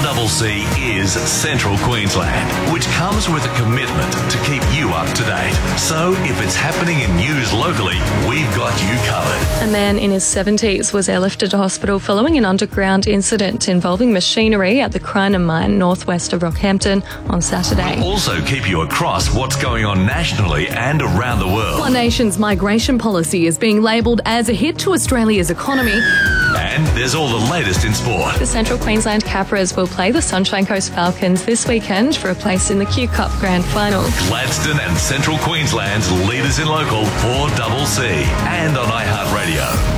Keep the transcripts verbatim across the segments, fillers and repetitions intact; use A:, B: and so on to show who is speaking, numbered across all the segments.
A: C C is Central Queensland, which comes with a commitment to keep you up to date. So if it's happening in news locally, we've got you covered.
B: A man in his seventies was airlifted to hospital following an underground incident involving machinery at the Crinum mine northwest of Rockhampton on Saturday.
A: We'll also keep you across what's going on nationally and around the world.
C: One nation's migration policy is being labelled as a hit to Australia's economy.
A: And there's all the latest in sport.
B: The Central Queensland Capras will play the Sunshine Coast Falcons this weekend for a place in the Q Cup Grand Final.
A: Gladstone and Central Queensland's leaders in local four C C and on iHeartRadio.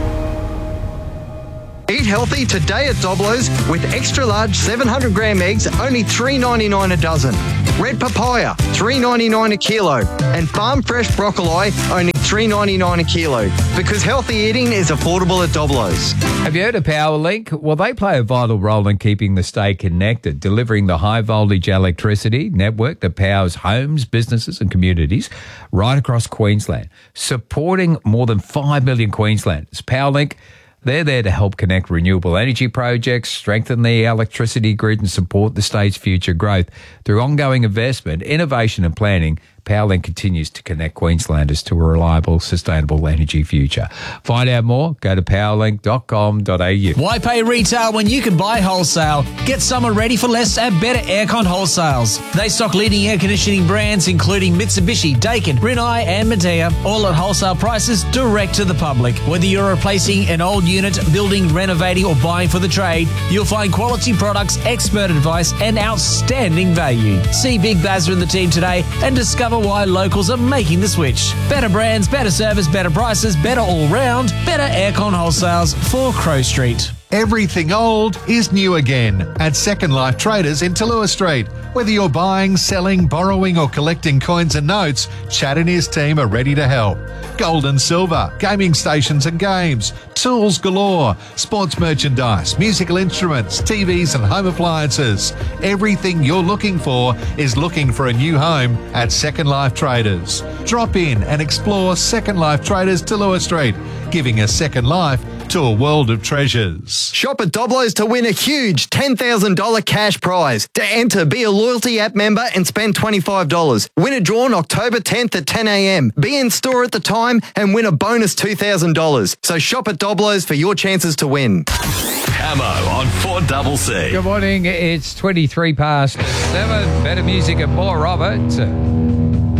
D: Eat healthy today at Doblo's with extra large seven hundred gram eggs, only three dollars ninety-nine a dozen. Red papaya, three dollars ninety-nine a kilo. And farm fresh broccoli, only three dollars ninety-nine a kilo. Because healthy eating is affordable at Doblo's.
E: Have you heard of PowerLink? Well, they play a vital role in keeping the state connected, delivering the high-voltage electricity network that powers homes, businesses and communities right across Queensland, supporting more than five million Queenslanders. PowerLink, they're there to help connect renewable energy projects, strengthen the electricity grid and support the state's future growth. Through ongoing investment, innovation and planning, PowerLink continues to connect Queenslanders to a reliable, sustainable energy future. Find out more, go to powerlink dot com dot a u.
F: Why pay retail when you can buy wholesale? Get summer ready for less at Better Aircon Wholesales. They stock leading air conditioning brands including Mitsubishi, Daikin, Rinnai and Medea, all at wholesale prices direct to the public. Whether you're replacing an old unit, building, renovating or buying for the trade, you'll find quality products, expert advice and outstanding value. See Big Bazza and the team today and discover why locals are making the switch. Better brands, better service, better prices, better all round. Better Aircon Wholesales for Crow Street.
G: Everything old is new again at Second Life Traders in Talua Street. Whether you're buying, selling, borrowing or collecting coins and notes, Chad and his team are ready to help. Gold and silver, gaming stations and games, tools galore, sports merchandise, musical instruments, T Vs and home appliances. Everything you're looking for is looking for a new home at Second Life Traders. Drop in and explore Second Life Traders Talua Street, giving a second life to a world of treasures.
D: Shop at Doblo's to win a huge ten thousand dollars cash prize. To enter, be a loyalty app member and spend twenty-five dollars. Win a draw on October tenth at ten a m. Be in store at the time and win a bonus two thousand dollars. So shop at Doblo's for your chances to win.
A: Camo on four C C.
E: Good morning. It's twenty-three past seven. Better music and more of it.